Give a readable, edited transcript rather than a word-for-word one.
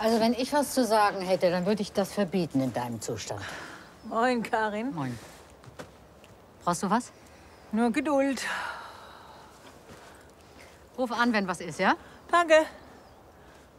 Also wenn ich was zu sagen hätte, dann würde ich das verbieten in deinem Zustand. Moin, Karin. Moin. Brauchst du was? Nur Geduld. Ruf an, wenn was ist, ja? Danke.